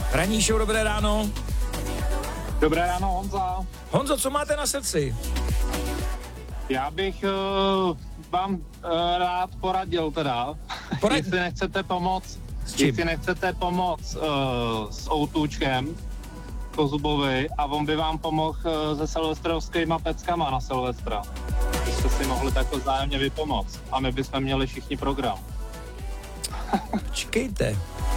Ranní show, dobré ráno. Dobré ráno, Honza. Honzo, co máte na srdci? Já bych vám rád poradil teda, jestli nechcete pomoct, s outůčkem Kozubovi a on by vám mohl se silvestrovskýma peckama na Silvestra. Byste si mohli takhle vzájemně vypomoct a my bychom měli všichni program. Čekejte.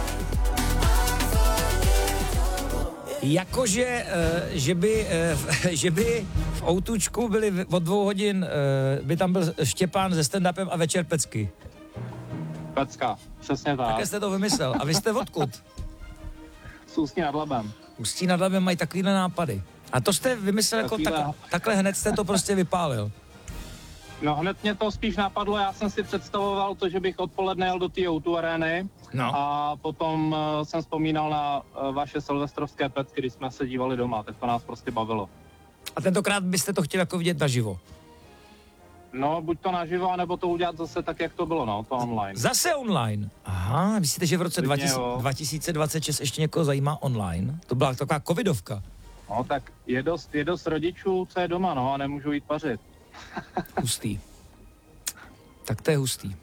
Jakože, že by v Outučku byli od 2 hodin, by tam byl Štěpán se stand-upem a večer pecky. Pecka, přesně tak. Také jste to vymyslel. A vy jste odkud? Z Ústí nad Labem. Ústí nad Labem mají takovýhle nápady. A to jste vymyslel jako takhle hned jste to prostě vypálil. No hned mě to spíš napadlo, já jsem si představoval to, že bych odpoledne jel do té O2 arény a potom jsem vzpomínal na vaše silvestrovské pecky, když jsme se dívali doma, tak to nás prostě bavilo. A tentokrát byste to chtěli jako vidět naživo? No, buď to naživo, anebo to udělat zase tak, jak to bylo, no, to online. Zase online? Aha, myslíte, že v roce 2026 ještě někoho zajímá online? To byla taková covidovka. No, tak je dost rodičů, co je doma, no, a nemůžu jít vařit. Hustý. Tak to je hustý.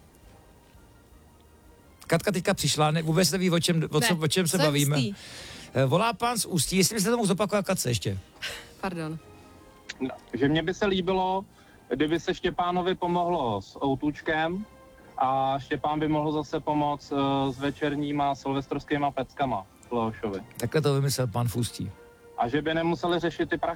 Katka teďka přišla, vůbec neví, o čem se bavíme. Hustý? Volá pán z Ústí, jestli byste to mohl zopakovat, Katce, ještě. Pardon. No, že mně by se líbilo, kdyby se Štěpánovi pomohlo s outůčkem a Štěpán by mohl zase pomoct s večerníma silvestrovskýma peckama v Leošovi. Takhle to vymyslel pán v Ústí. A že by nemuseli řešit ty prachy.